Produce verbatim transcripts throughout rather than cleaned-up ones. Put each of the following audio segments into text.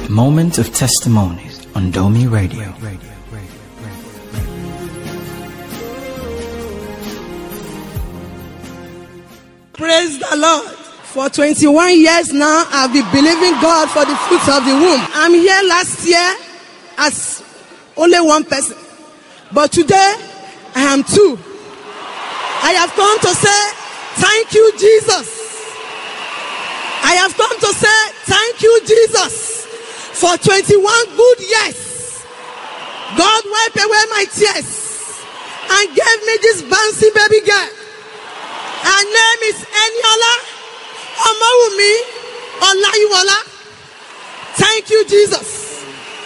Moment of Testimonies on Domi Radio. Praise the Lord. For twenty-one years now, I've been believing God for the fruits of the womb. I'm here last year as only one person. But today, I am two. I have come to say, thank you, Jesus. I have come to say, thank you, Jesus, for twenty-one good years. God wiped away my tears and gave me this bouncy baby girl. Her name is Eniola Omawumi Olayiwola. Thank you, Jesus.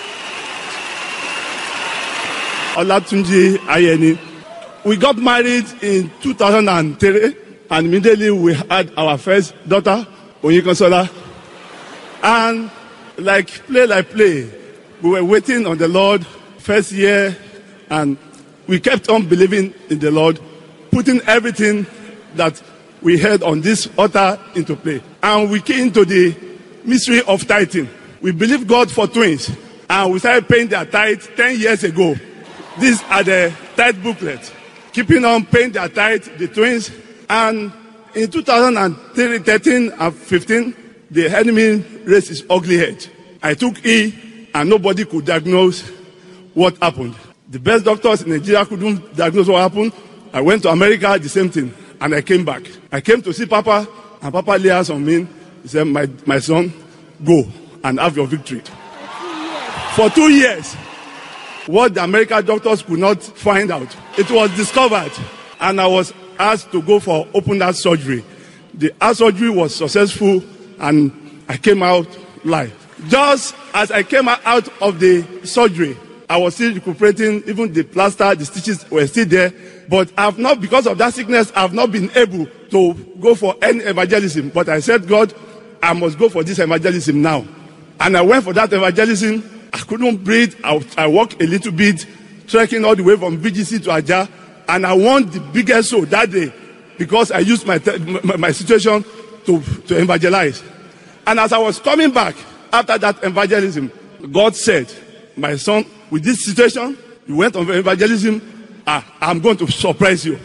Olatunji Ayeni. We got married in two thousand three, and immediately we had our first daughter, Onyikansola. And like play like play, we were waiting on the Lord first year, and we kept on believing in the Lord, putting everything that we heard on this altar into play. And we came to the mystery of tithing. We believe God for twins, and we started paying their tithe ten years ago. These are the tithe booklet. Keeping on paying their tithe, the twins. And in two thousand thirteen and fifteen, the enemy raised his ugly head. I took E, and nobody could diagnose what happened. The best doctors in Nigeria couldn't diagnose what happened. I went to America, the same thing, and I came back. I came to see Papa, and Papa laid hands on me. He said, my, my son, go and have your victory. For two years, what the American doctors could not find out, it was discovered, and I was asked to go for open heart surgery. The heart surgery was successful, and I came out live. Just as I came out of the surgery, I was still recuperating. Even the plaster, the stitches were still there. But I've not, because of that sickness, I've not been able to go for any evangelism. But I said, God, I must go for this evangelism now. And I went for that evangelism. I couldn't breathe. I, I walked a little bit, trekking all the way from V G C to Aja. And I won the biggest show that day because I used my, my, my situation to, to evangelize. And as I was coming back after that evangelism, God said, my son, with this situation, you went on evangelism, ah, I'm going to surprise you.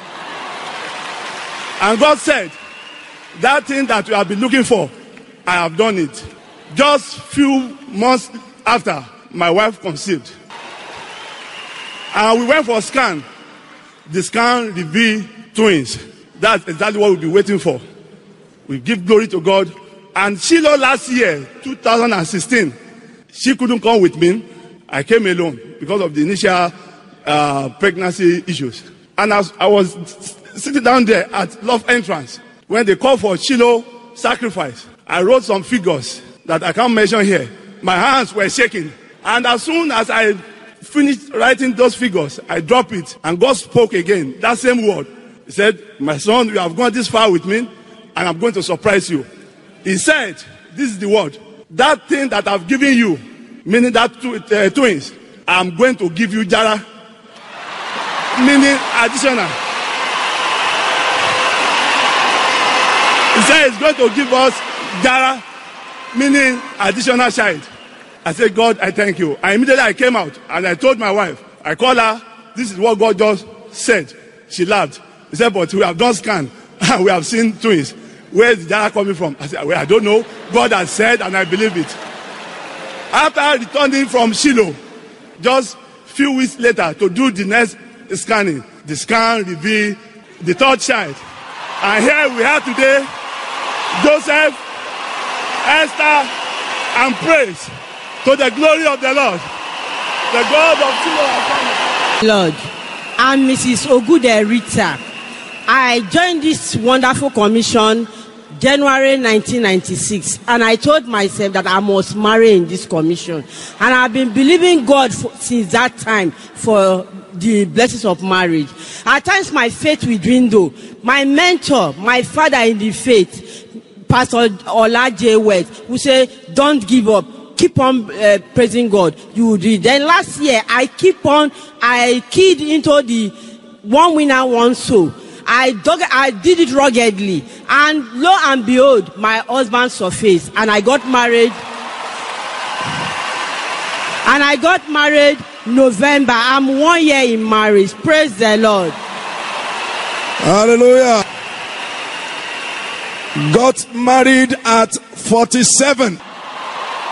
And God said, that thing that you have been looking for, I have done it. Just few months after, my wife conceived. And we went for a scan. The scan revealed twins. That's exactly what we've been waiting for. We give glory to God. And Shiloh last year, two thousand sixteen, she couldn't come with me. I came alone because of the initial uh, pregnancy issues. And as I was sitting down there at Love Entrance, when they called for Shiloh sacrifice, I wrote some figures that I can't mention here. My hands were shaking. And as soon as I finished writing those figures, I dropped it. And God spoke again, that same word. He said, my son, you have gone this far with me, and I'm going to surprise you. He said, this is the word. That thing that I've given you, meaning that two, uh, twins, I'm going to give you Jara, meaning additional. He said he's going to give us Jara, meaning additional child. I said, God, I thank you. And immediately I came out and I told my wife, I called her, this is what God just said. She laughed. He said, but we have done scan and we have seen twins. Where is the Jara coming from? I said, well, I don't know. God has said and I believe it. After returning from Shiloh, just a few weeks later to do the next scanning, the scan revealed the third child. And here we are today, Joseph, Esther, and praise to the glory of the Lord. The God of Shiloh. Lord, I'm Missus Ogude Rita. I joined this wonderful commission January nineteen ninety-six, and I told myself that I must marry in this commission, and I've been believing God for, since that time for the blessings of marriage. At times my faith will dwindle. My mentor, my father in the faith, Pastor Olaje West, who say, don't give up, keep on uh, praising God, you will do it. Then last year I keep on, I keyed into the one winner, one soul. I dug, I did it ruggedly, and lo and behold, my husband surfaced, and I got married. And I got married November. I'm one year in marriage. Praise the Lord. Hallelujah. Got married at forty-seven.